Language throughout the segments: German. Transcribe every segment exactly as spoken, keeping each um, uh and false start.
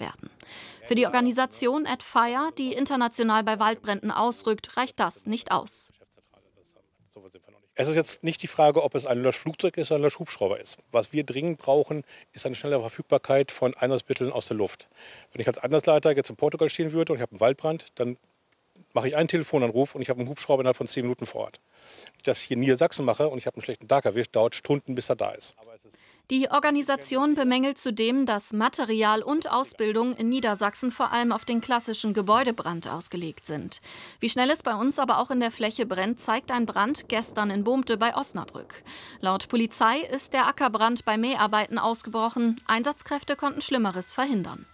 werden. Für die Organisation At Fire, die international bei Waldbränden ausrückt, reicht das nicht aus. Es ist jetzt nicht die Frage, ob es ein Löschflugzeug ist oder ein Löschhubschrauber ist. Was wir dringend brauchen, ist eine schnelle Verfügbarkeit von Einsatzmitteln aus der Luft. Wenn ich als Einsatzleiter jetzt in Portugal stehen würde und ich habe einen Waldbrand, dann mache ich einen Telefonanruf und ich habe einen Hubschrauber innerhalb von zehn Minuten vor Ort. Wenn ich das hier in Niedersachsen mache und ich habe einen schlechten Tag erwischt, dauert Stunden, bis er da ist. Die Organisation bemängelt zudem, dass Material und Ausbildung in Niedersachsen vor allem auf den klassischen Gebäudebrand ausgelegt sind. Wie schnell es bei uns aber auch in der Fläche brennt, zeigt ein Brand gestern in Bohmte bei Osnabrück. Laut Polizei ist der Ackerbrand bei Mäharbeiten ausgebrochen. Einsatzkräfte konnten Schlimmeres verhindern.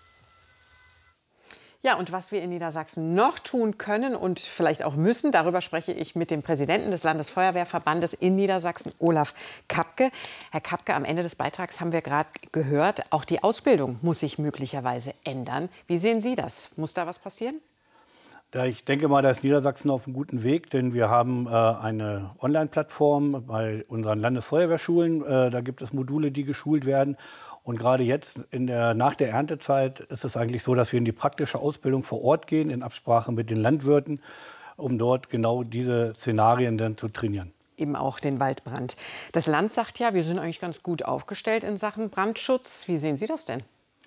Ja, und was wir in Niedersachsen noch tun können und vielleicht auch müssen, darüber spreche ich mit dem Präsidenten des Landesfeuerwehrverbandes in Niedersachsen, Olaf Kapke. Herr Kapke, am Ende des Beitrags haben wir gerade gehört, auch die Ausbildung muss sich möglicherweise ändern. Wie sehen Sie das? Muss da was passieren? Da ich denke mal, da ist Niedersachsen auf einem guten Weg, denn wir haben äh, eine Online-Plattform bei unseren Landesfeuerwehrschulen. Äh, da gibt es Module, die geschult werden. Und gerade jetzt, in der, nach der Erntezeit, ist es eigentlich so, dass wir in die praktische Ausbildung vor Ort gehen, in Absprache mit den Landwirten, um dort genau diese Szenarien dann zu trainieren. Eben auch den Waldbrand. Das Land sagt ja, wir sind eigentlich ganz gut aufgestellt in Sachen Brandschutz. Wie sehen Sie das denn?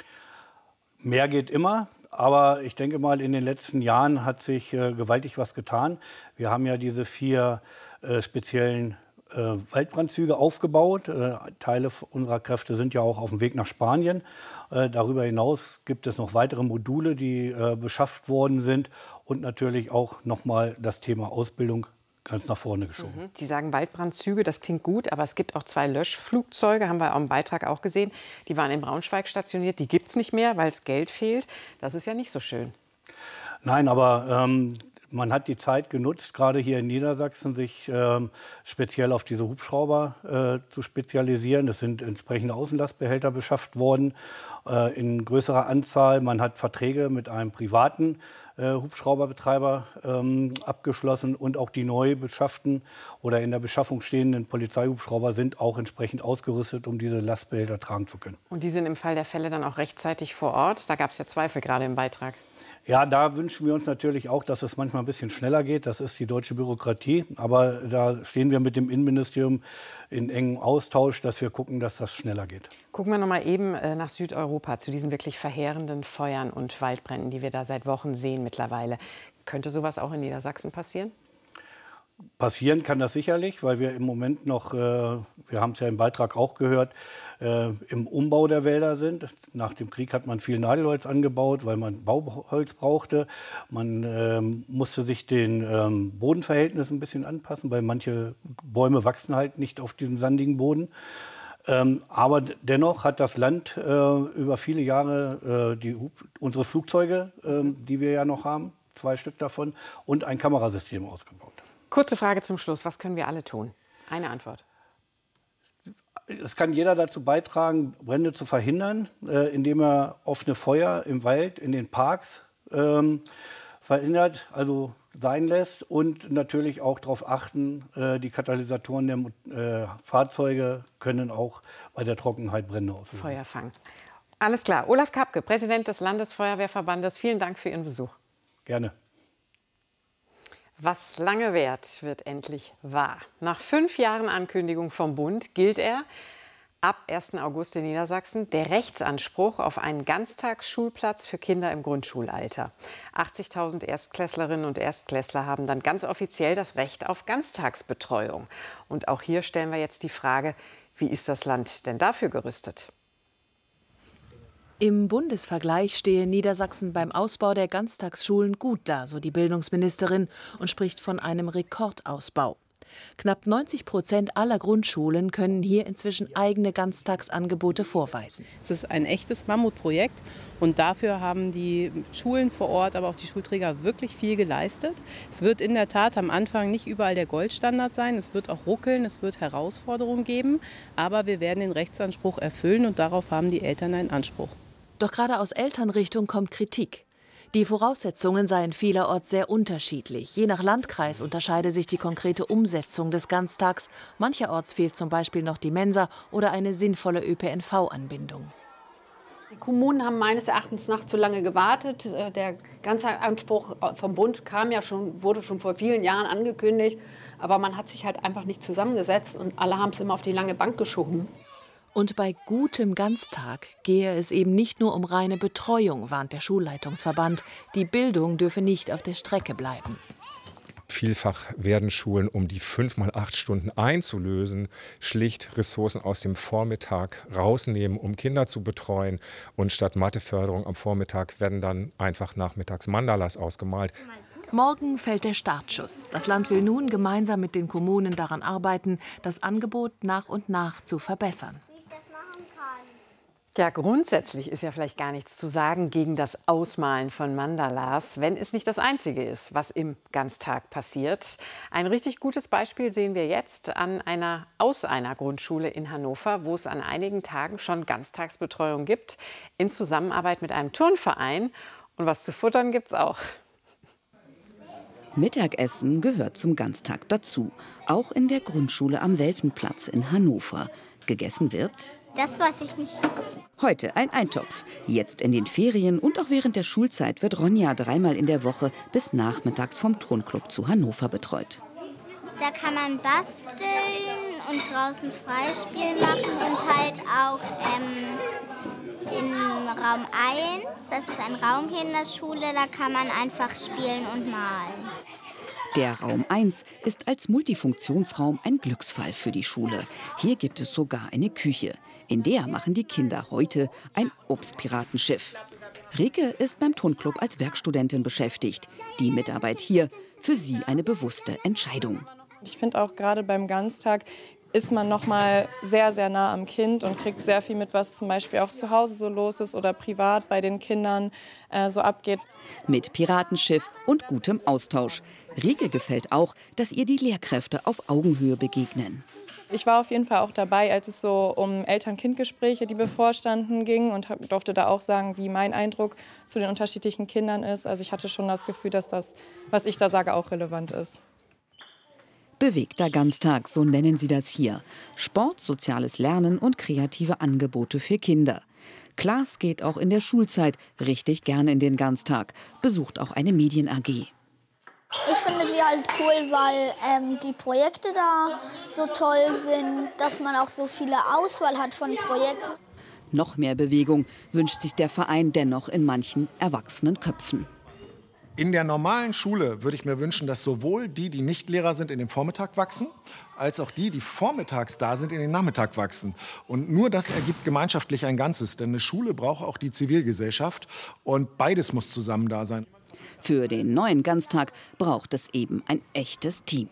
Mehr geht immer. Aber ich denke mal, in den letzten Jahren hat sich äh, gewaltig was getan. Wir haben ja diese vier äh, speziellen äh, Waldbrandzüge aufgebaut. Äh, Teile unserer Kräfte sind ja auch auf dem Weg nach Spanien. Äh, darüber hinaus gibt es noch weitere Module, die äh, beschafft worden sind. Und natürlich auch noch mal das Thema Ausbildung ganz nach vorne geschoben. Sie sagen Waldbrandzüge, das klingt gut, aber es gibt auch zwei Löschflugzeuge, haben wir auch im Beitrag auch gesehen. Die waren in Braunschweig stationiert, die gibt es nicht mehr, weil es Geld fehlt. Das ist ja nicht so schön. Nein, aber ähm, man hat die Zeit genutzt, gerade hier in Niedersachsen, sich ähm, speziell auf diese Hubschrauber äh, zu spezialisieren. Es sind entsprechende Außenlastbehälter beschafft worden äh, in größerer Anzahl. Man hat Verträge mit einem privaten äh, Hubschrauberbetreiber ähm, abgeschlossen und auch die neu beschafften oder in der Beschaffung stehenden Polizeihubschrauber sind auch entsprechend ausgerüstet, um diese Lastbehälter tragen zu können. Und die sind im Fall der Fälle dann auch rechtzeitig vor Ort? Da gab es ja Zweifel gerade im Beitrag. Ja, da wünschen wir uns natürlich auch, dass es manchmal ein bisschen schneller geht. Das ist die deutsche Bürokratie. Aber da stehen wir mit dem Innenministerium in engem Austausch, dass wir gucken, dass das schneller geht. Gucken wir noch mal eben nach Südeuropa, zu diesen wirklich verheerenden Feuern und Waldbränden, die wir da seit Wochen sehen mittlerweile. Könnte sowas auch in Niedersachsen passieren? Passieren kann das sicherlich, weil wir im Moment noch, äh, wir haben es ja im Beitrag auch gehört, äh, im Umbau der Wälder sind. Nach dem Krieg hat man viel Nadelholz angebaut, weil man Bauholz brauchte. Man äh, musste sich den ähm, Bodenverhältnissen ein bisschen anpassen, weil manche Bäume wachsen halt nicht auf diesem sandigen Boden. Ähm, aber dennoch hat das Land äh, über viele Jahre äh, die, unsere Flugzeuge, äh, die wir ja noch haben, zwei Stück davon, und ein Kamerasystem ausgebaut. Kurze Frage zum Schluss. Was können wir alle tun? Eine Antwort. Es kann jeder dazu beitragen, Brände zu verhindern, äh, indem er offene Feuer im Wald, in den Parks ähm, verhindert, also sein lässt. Und natürlich auch darauf achten, äh, die Katalysatoren der äh, Fahrzeuge können auch bei der Trockenheit Brände auslösen. Feuer fangen. Alles klar. Olaf Kapke, Präsident des Landesfeuerwehrverbandes. Vielen Dank für Ihren Besuch. Gerne. Was lange währt, wird endlich wahr. Nach fünf Jahren Ankündigung vom Bund gilt er ab ersten August in Niedersachsen der Rechtsanspruch auf einen Ganztagsschulplatz für Kinder im Grundschulalter. achtzigtausend Erstklässlerinnen und Erstklässler haben dann ganz offiziell das Recht auf Ganztagsbetreuung. Und auch hier stellen wir jetzt die Frage, wie ist das Land denn dafür gerüstet? Im Bundesvergleich stehe Niedersachsen beim Ausbau der Ganztagsschulen gut da, so die Bildungsministerin, und spricht von einem Rekordausbau. Knapp neunzig Prozent aller Grundschulen können hier inzwischen eigene Ganztagsangebote vorweisen. Es ist ein echtes Mammutprojekt und dafür haben die Schulen vor Ort, aber auch die Schulträger wirklich viel geleistet. Es wird in der Tat am Anfang nicht überall der Goldstandard sein, es wird auch ruckeln, es wird Herausforderungen geben, aber wir werden den Rechtsanspruch erfüllen und darauf haben die Eltern einen Anspruch. Doch gerade aus Elternrichtung kommt Kritik. Die Voraussetzungen seien vielerorts sehr unterschiedlich. Je nach Landkreis unterscheide sich die konkrete Umsetzung des Ganztags. Mancherorts fehlt zum Beispiel noch die Mensa oder eine sinnvolle Ö P N V-Anbindung. Die Kommunen haben meines Erachtens nach zu lange gewartet. Der Ganztagsanspruch vom Bund kam ja schon, wurde schon vor vielen Jahren angekündigt. Aber man hat sich halt einfach nicht zusammengesetzt und alle haben es immer auf die lange Bank geschoben. Und bei gutem Ganztag gehe es eben nicht nur um reine Betreuung, warnt der Schulleitungsverband. Die Bildung dürfe nicht auf der Strecke bleiben. Vielfach werden Schulen, um die fünf mal acht Stunden einzulösen, schlicht Ressourcen aus dem Vormittag rausnehmen, um Kinder zu betreuen. Und statt Matheförderung am Vormittag werden dann einfach nachmittags Mandalas ausgemalt. Morgen fällt der Startschuss. Das Land will nun gemeinsam mit den Kommunen daran arbeiten, das Angebot nach und nach zu verbessern. Ja, grundsätzlich ist ja vielleicht gar nichts zu sagen gegen das Ausmalen von Mandalas, wenn es nicht das Einzige ist, was im Ganztag passiert. Ein richtig gutes Beispiel sehen wir jetzt an einer, aus einer Grundschule in Hannover, wo es an einigen Tagen schon Ganztagsbetreuung gibt, in Zusammenarbeit mit einem Turnverein. Und was zu futtern gibt's auch. Mittagessen gehört zum Ganztag dazu, auch in der Grundschule am Welfenplatz in Hannover. Gegessen wird... Das weiß ich nicht. Heute ein Eintopf. Jetzt in den Ferien und auch während der Schulzeit wird Ronja dreimal in der Woche bis nachmittags vom Turnclub zu Hannover betreut. Da kann man basteln und draußen Freispiel machen und halt auch ähm, im Raum eins, das ist ein Raum hier in der Schule, da kann man einfach spielen und malen. Der Raum eins ist als Multifunktionsraum ein Glücksfall für die Schule. Hier gibt es sogar eine Küche. In der machen die Kinder heute ein Obstpiratenschiff. Rike ist beim Turnclub als Werkstudentin beschäftigt. Die Mitarbeit hier, für sie eine bewusste Entscheidung. Ich finde auch gerade beim Ganztag ist man noch mal sehr, sehr nah am Kind und kriegt sehr viel mit, was zum Beispiel auch zu Hause so los ist oder privat bei den Kindern äh, so abgeht. Mit Piratenschiff und gutem Austausch. Rike gefällt auch, dass ihr die Lehrkräfte auf Augenhöhe begegnen. Ich war auf jeden Fall auch dabei, als es so um Eltern-Kind-Gespräche, die bevorstanden, ging und durfte da auch sagen, wie mein Eindruck zu den unterschiedlichen Kindern ist. Also ich hatte schon das Gefühl, dass das, was ich da sage, auch relevant ist. Bewegter Ganztag, so nennen sie das hier. Sport, soziales Lernen und kreative Angebote für Kinder. Klaas geht auch in der Schulzeit richtig gern in den Ganztag, besucht auch eine Medien-A G. Ich finde sie halt cool, weil ähm, die Projekte da so toll sind, dass man auch so viele Auswahl hat von Projekten. Noch mehr Bewegung wünscht sich der Verein dennoch in manchen erwachsenen Köpfen. In der normalen Schule würde ich mir wünschen, dass sowohl die, die nicht Lehrer sind, in den Vormittag wachsen, als auch die, die vormittags da sind, in den Nachmittag wachsen. Und nur das ergibt gemeinschaftlich ein Ganzes. Denn eine Schule braucht auch die Zivilgesellschaft. Und beides muss zusammen da sein. Für den neuen Ganztag braucht es eben ein echtes Team.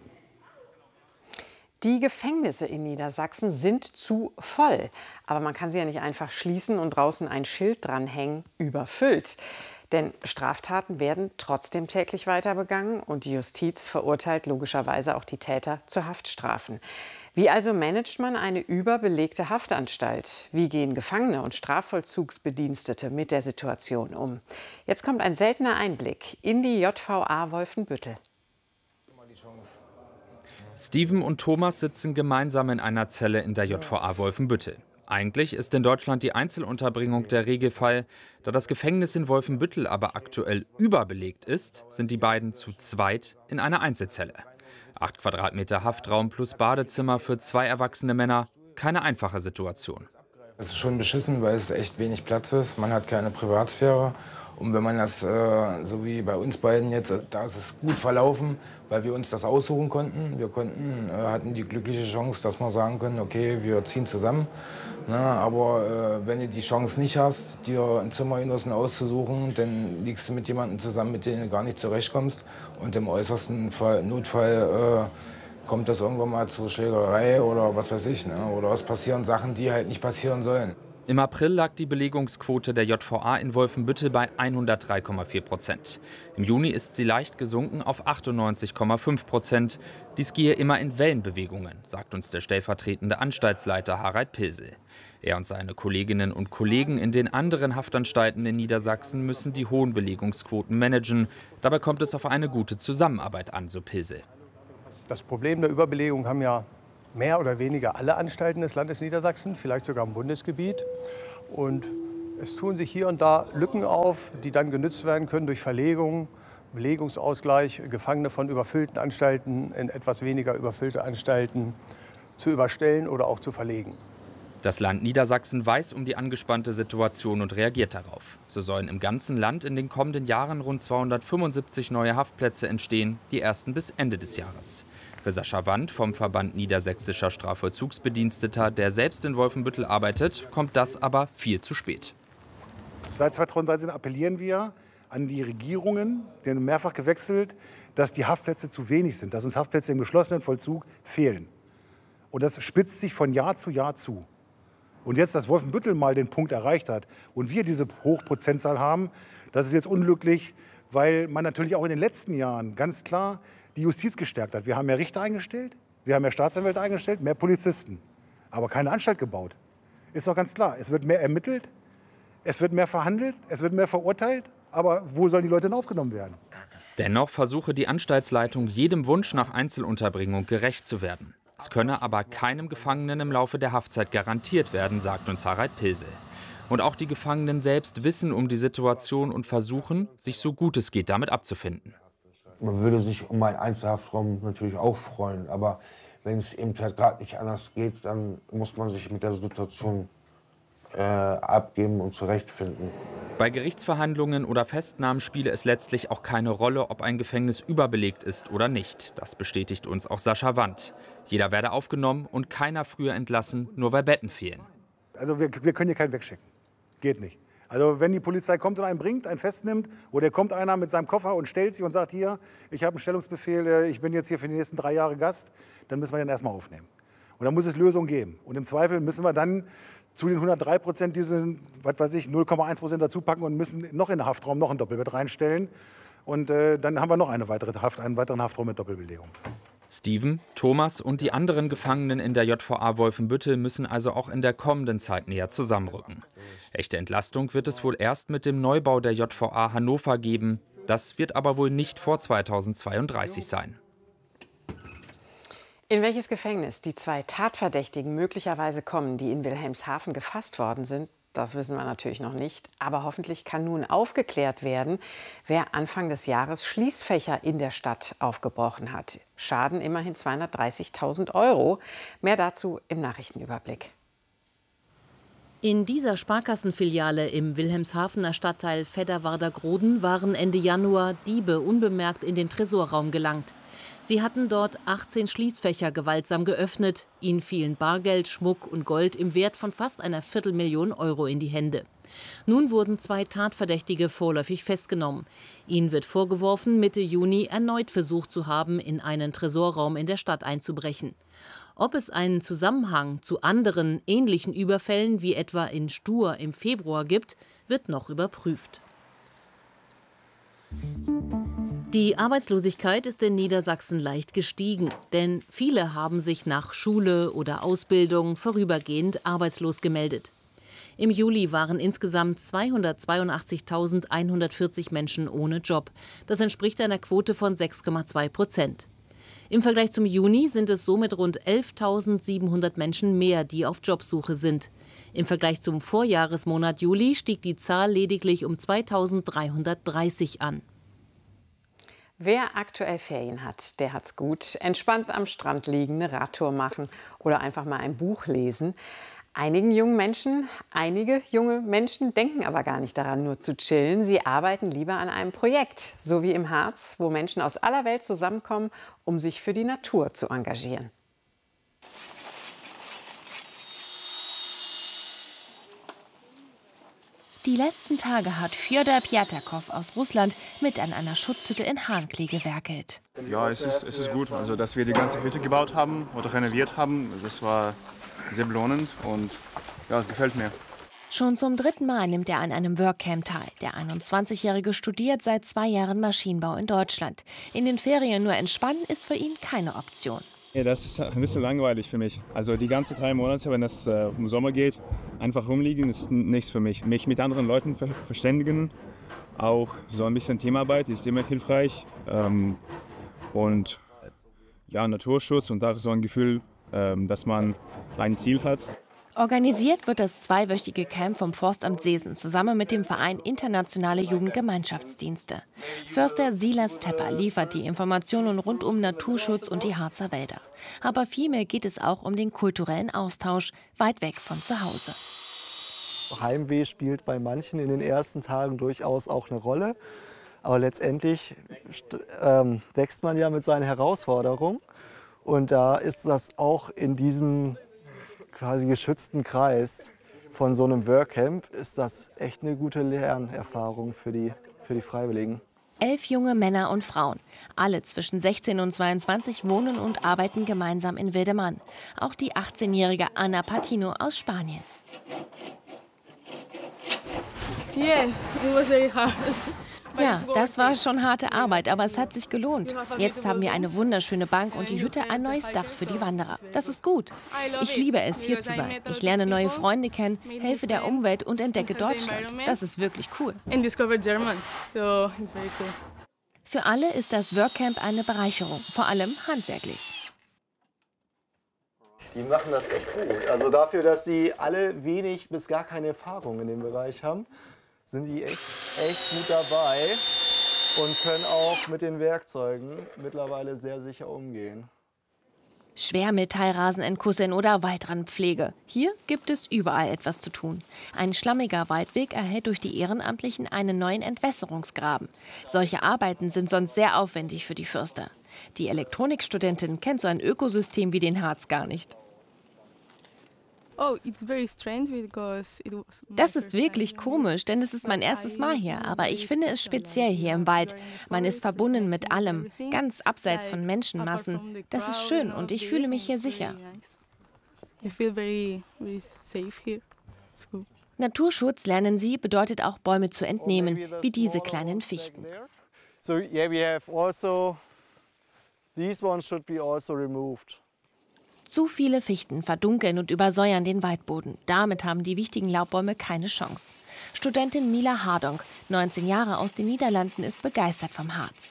Die Gefängnisse in Niedersachsen sind zu voll. Aber man kann sie ja nicht einfach schließen und draußen ein Schild dranhängen, überfüllt. Denn Straftaten werden trotzdem täglich weiter begangen und die Justiz verurteilt logischerweise auch die Täter zu Haftstrafen. Wie also managt man eine überbelegte Haftanstalt? Wie gehen Gefangene und Strafvollzugsbedienstete mit der Situation um? Jetzt kommt ein seltener Einblick in die J V A Wolfenbüttel. Steven und Thomas sitzen gemeinsam in einer Zelle in der J V A Wolfenbüttel. Eigentlich ist in Deutschland die Einzelunterbringung der Regelfall. Da das Gefängnis in Wolfenbüttel aber aktuell überbelegt ist, sind die beiden zu zweit in einer Einzelzelle. Acht Quadratmeter Haftraum plus Badezimmer für zwei erwachsene Männer. Keine einfache Situation. Es ist schon beschissen, weil es echt wenig Platz ist. Man hat keine Privatsphäre. Und wenn man das, äh, so wie bei uns beiden jetzt, da ist es gut verlaufen, weil wir uns das aussuchen konnten. Wir konnten, äh, hatten die glückliche Chance, dass wir sagen können, okay, wir ziehen zusammen. Na, aber äh, wenn du die Chance nicht hast, dir ein Zimmergenossen auszusuchen, dann liegst du mit jemandem zusammen, mit dem du gar nicht zurechtkommst. Und im äußersten Fall, Notfall äh, kommt das irgendwann mal zur Schlägerei oder was weiß ich. Ne? Oder es passieren Sachen, die halt nicht passieren sollen. Im April lag die Belegungsquote der J V A in Wolfenbüttel bei hundertdrei Komma vier Prozent. Im Juni ist sie leicht gesunken auf achtundneunzig Komma fünf Prozent. Dies gehe immer in Wellenbewegungen, sagt uns der stellvertretende Anstaltsleiter Harald Pilsel. Er und seine Kolleginnen und Kollegen in den anderen Haftanstalten in Niedersachsen müssen die hohen Belegungsquoten managen. Dabei kommt es auf eine gute Zusammenarbeit an, so Pilsel. Das Problem der Überbelegung haben ja mehr oder weniger alle Anstalten des Landes Niedersachsen, vielleicht sogar im Bundesgebiet. Und Es tun sich hier und da Lücken auf, die dann genützt werden können durch Verlegung, Belegungsausgleich, Gefangene von überfüllten Anstalten in etwas weniger überfüllte Anstalten zu überstellen oder auch zu verlegen. Das Land Niedersachsen weiß um die angespannte Situation und reagiert darauf. So sollen im ganzen Land in den kommenden Jahren rund zweihundertfünfundsiebzig neue Haftplätze entstehen, die ersten bis Ende des Jahres. Für Sascha Wandt vom Verband Niedersächsischer Strafvollzugsbediensteter, der selbst in Wolfenbüttel arbeitet, kommt das aber viel zu spät. Seit zweitausenddreizehn appellieren wir an die Regierungen, die haben mehrfach gewechselt, dass die Haftplätze zu wenig sind, dass uns Haftplätze im geschlossenen Vollzug fehlen. Und das spitzt sich von Jahr zu Jahr zu. Und jetzt, dass Wolfenbüttel mal den Punkt erreicht hat und wir diese Hochprozentzahl haben, das ist jetzt unglücklich, weil man natürlich auch in den letzten Jahren ganz klar die Justiz gestärkt hat. Wir haben mehr Richter eingestellt, wir haben mehr Staatsanwälte eingestellt, mehr Polizisten, aber keine Anstalt gebaut. Ist doch ganz klar, es wird mehr ermittelt, es wird mehr verhandelt, es wird mehr verurteilt, aber wo sollen die Leute denn aufgenommen werden? Dennoch versuche die Anstaltsleitung, jedem Wunsch nach Einzelunterbringung gerecht zu werden. Es könne aber keinem Gefangenen im Laufe der Haftzeit garantiert werden, sagt uns Harald Pilsel. Und auch die Gefangenen selbst wissen um die Situation und versuchen, sich so gut es geht damit abzufinden. Man würde sich um einen Einzelhaftraum natürlich auch freuen, aber wenn es eben halt gerade nicht anders geht, dann muss man sich mit der Situation äh, abgeben und zurechtfinden. Bei Gerichtsverhandlungen oder Festnahmen spiele es letztlich auch keine Rolle, ob ein Gefängnis überbelegt ist oder nicht. Das bestätigt uns auch Sascha Wandt. Jeder werde aufgenommen und keiner früher entlassen, nur weil Betten fehlen. Also wir, wir können hier keinen wegschicken. Geht nicht. Also wenn die Polizei kommt und einen bringt, einen festnimmt, oder kommt einer mit seinem Koffer und stellt sich und sagt, hier, ich habe einen Stellungsbefehl, ich bin jetzt hier für die nächsten drei Jahre Gast, dann müssen wir den erstmal aufnehmen. Und dann muss es Lösungen geben. Und im Zweifel müssen wir dann zu den hundertdrei Prozent diesen, was weiß ich, null Komma eins Prozent dazu packen und müssen noch in den Haftraum noch ein Doppelbett reinstellen. Und äh, dann haben wir noch eine weitere Haft, einen weiteren Haftraum mit Doppelbelegung. Steven, Thomas und die anderen Gefangenen in der J V A Wolfenbüttel müssen also auch in der kommenden Zeit näher zusammenrücken. Echte Entlastung wird es wohl erst mit dem Neubau der J V A Hannover geben. Das wird aber wohl nicht vor zweitausendzweiunddreißig sein. In welches Gefängnis die zwei Tatverdächtigen möglicherweise kommen, die in Wilhelmshaven gefasst worden sind, das wissen wir natürlich noch nicht. Aber hoffentlich kann nun aufgeklärt werden, wer Anfang des Jahres Schließfächer in der Stadt aufgebrochen hat. Schaden immerhin zweihundertdreißigtausend Euro. Mehr dazu im Nachrichtenüberblick. In dieser Sparkassenfiliale im Wilhelmshavener Stadtteil Fedderwarder-Groden waren Ende Januar Diebe unbemerkt in den Tresorraum gelangt. Sie hatten dort achtzehn Schließfächer gewaltsam geöffnet. Ihnen fielen Bargeld, Schmuck und Gold im Wert von fast einer Viertelmillion Euro in die Hände. Nun wurden zwei Tatverdächtige vorläufig festgenommen. Ihnen wird vorgeworfen, Mitte Juni erneut versucht zu haben, in einen Tresorraum in der Stadt einzubrechen. Ob es einen Zusammenhang zu anderen ähnlichen Überfällen wie etwa in Stur im Februar gibt, wird noch überprüft. Die Arbeitslosigkeit ist in Niedersachsen leicht gestiegen, denn viele haben sich nach Schule oder Ausbildung vorübergehend arbeitslos gemeldet. Im Juli waren insgesamt zweihundertzweiundachtzigtausendeinhundertvierzig Menschen ohne Job. Das entspricht einer Quote von sechs Komma zwei Prozent. Im Vergleich zum Juni sind es somit rund elftausendsiebenhundert Menschen mehr, die auf Jobsuche sind. Im Vergleich zum Vorjahresmonat Juli stieg die Zahl lediglich um zweitausenddreihundertdreißig an. Wer aktuell Ferien hat, der hat's gut. Entspannt am Strand liegen, eine Radtour machen oder einfach mal ein Buch lesen. Einigen jungen Menschen, einige junge Menschen denken aber gar nicht daran, nur zu chillen. Sie arbeiten lieber an einem Projekt, so wie im Harz, wo Menschen aus aller Welt zusammenkommen, um sich für die Natur zu engagieren. Die letzten Tage hat Fjodor Pjatakov aus Russland mit an einer Schutzhütte in Harnklee gewerkelt. Ja, es ist, es ist gut, also, dass wir die ganze Hütte gebaut haben oder renoviert haben. Das war sehr belohnend und ja, es gefällt mir. Schon zum dritten Mal nimmt er an einem Workcamp teil. Der einundzwanzigjährige studiert seit zwei Jahren Maschinenbau in Deutschland. In den Ferien nur entspannen ist für ihn keine Option. Ja, das ist ein bisschen langweilig für mich. Also die ganzen drei Monate, wenn es äh, um Sommer geht, einfach rumliegen, ist nichts für mich. Mich mit anderen Leuten ver verständigen, auch so ein bisschen Teamarbeit ist immer hilfreich. Ähm, und ja, Naturschutz und auch so ein Gefühl, ähm, dass man ein Ziel hat. Organisiert wird das zweiwöchige Camp vom Forstamt Seesen zusammen mit dem Verein Internationale Jugendgemeinschaftsdienste. Förster Silas Tepper liefert die Informationen rund um Naturschutz und die Harzer Wälder. Aber vielmehr geht es auch um den kulturellen Austausch, weit weg von zu Hause. Heimweh spielt bei manchen in den ersten Tagen durchaus auch eine Rolle. Aber letztendlich ähm, wächst man ja mit seinen Herausforderungen. Und da ist das auch in diesem quasi geschützten Kreis von so einem Workcamp ist das echt eine gute Lernerfahrung für die, für die Freiwilligen. Elf junge Männer und Frauen, alle zwischen sechzehn und zweiundzwanzig, wohnen und arbeiten gemeinsam in Wildemann. Auch die achtzehnjährige Ana Patino aus Spanien. Yes, it was very hard. Ja, das war schon harte Arbeit, aber es hat sich gelohnt. Jetzt haben wir eine wunderschöne Bank und die Hütte ein neues Dach für die Wanderer. Das ist gut. Ich liebe es, hier zu sein. Ich lerne neue Freunde kennen, helfe der Umwelt und entdecke Deutschland. Das ist wirklich cool. Für alle ist das Workcamp eine Bereicherung, vor allem handwerklich. Die machen das echt gut. Also dafür, dass die alle wenig bis gar keine Erfahrung in dem Bereich haben, sind die echt, echt gut dabei und können auch mit den Werkzeugen mittlerweile sehr sicher umgehen. Schwermetallrasenentkussen oder Waldrandpflege. Hier gibt es überall etwas zu tun. Ein schlammiger Waldweg erhält durch die Ehrenamtlichen einen neuen Entwässerungsgraben. Solche Arbeiten sind sonst sehr aufwendig für die Förster. Die Elektronikstudentin kennt so ein Ökosystem wie den Harz gar nicht. Das ist wirklich komisch, denn es ist mein erstes Mal hier. Aber ich finde es speziell hier im Wald. Man ist verbunden mit allem, ganz abseits von Menschenmassen. Das ist schön und ich fühle mich hier sicher. Naturschutz, lernen sie, bedeutet auch Bäume zu entnehmen, wie diese kleinen Fichten. So yeah, we have also these ones should be also removed. Zu viele Fichten verdunkeln und übersäuern den Waldboden. Damit haben die wichtigen Laubbäume keine Chance. Studentin Mila Hardonk, neunzehn Jahre aus den Niederlanden, ist begeistert vom Harz.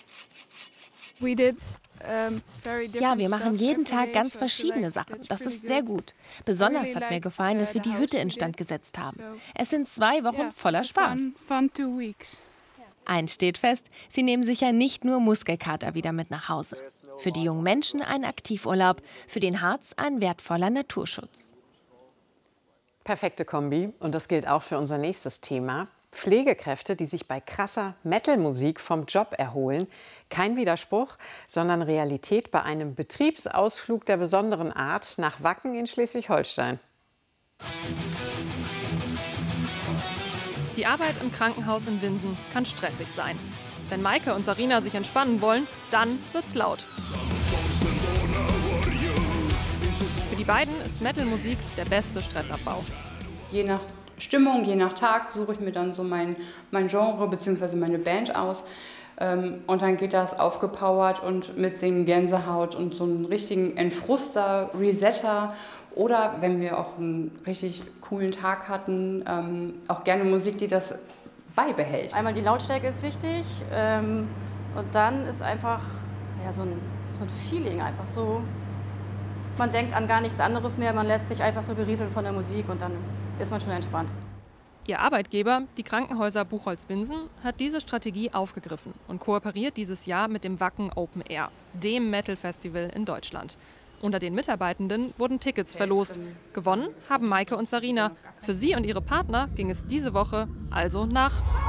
Ja, wir machen jeden Tag ganz verschiedene Sachen. Das ist sehr gut. Besonders hat mir gefallen, dass wir die Hütte instand gesetzt haben. Es sind zwei Wochen voller Spaß. Eins steht fest, sie nehmen sicher nicht nur Muskelkater wieder mit nach Hause. Für die jungen Menschen ein Aktivurlaub, für den Harz ein wertvoller Naturschutz. Perfekte Kombi. Und das gilt auch für unser nächstes Thema. Pflegekräfte, die sich bei krasser Metal-Musik vom Job erholen. Kein Widerspruch, sondern Realität bei einem Betriebsausflug der besonderen Art nach Wacken in Schleswig-Holstein. Die Arbeit im Krankenhaus in Winsen kann stressig sein. Wenn Maike und Sarina sich entspannen wollen, dann wird's laut. Für die beiden ist Metal-Musik der beste Stressabbau. Je nach Stimmung, je nach Tag suche ich mir dann so mein, mein Genre bzw. meine Band aus. Ähm, und dann geht das aufgepowert und mit Singen Gänsehaut und so einen richtigen Entfruster, Resetter. Oder wenn wir auch einen richtig coolen Tag hatten, ähm, auch gerne Musik, die das beibehält. Einmal die Lautstärke ist wichtig ähm, und dann ist einfach ja, so, ein, so ein Feeling, einfach so, man denkt an gar nichts anderes mehr, man lässt sich einfach so berieseln von der Musik und dann ist man schon entspannt. Ihr Arbeitgeber, die Krankenhäuser Buchholz-Winsen, hat diese Strategie aufgegriffen und kooperiert dieses Jahr mit dem Wacken Open Air, dem Metal-Festival in Deutschland. Unter den Mitarbeitenden wurden Tickets verlost. Gewonnen haben Maike und Sarina. Für sie und ihre Partner ging es diese Woche also nach.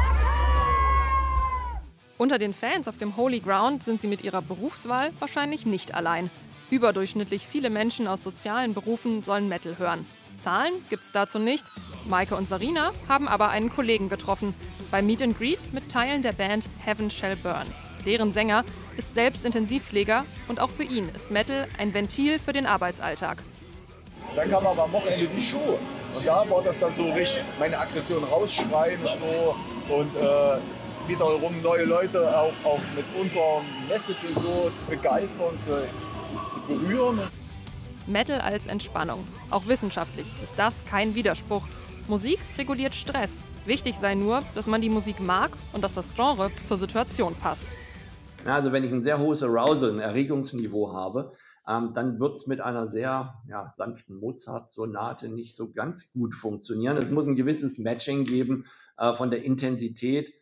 Unter den Fans auf dem Holy Ground sind sie mit ihrer Berufswahl wahrscheinlich nicht allein. Überdurchschnittlich viele Menschen aus sozialen Berufen sollen Metal hören. Zahlen gibt's dazu nicht. Maike und Sarina haben aber einen Kollegen getroffen. Beim Meet and Greet mit Teilen der Band Heaven Shall Burn. Deren Sänger ist selbst Intensivpfleger und auch für ihn ist Metal ein Ventil für den Arbeitsalltag. Dann kam aber am Wochenende die Show und da war das dann so richtig meine Aggression rausschreien und so und äh, wiederum neue Leute auch, auch mit unserem Message und so zu begeistern, zu, zu berühren. Metal als Entspannung. Auch wissenschaftlich ist das kein Widerspruch. Musik reguliert Stress. Wichtig sei nur, dass man die Musik mag und dass das Genre zur Situation passt. Also wenn ich ein sehr hohes Arousal, ein Erregungsniveau habe, ähm, dann wird es mit einer sehr ja, sanften Mozart-Sonate nicht so ganz gut funktionieren. Es muss ein gewisses Matching geben äh, von der Intensität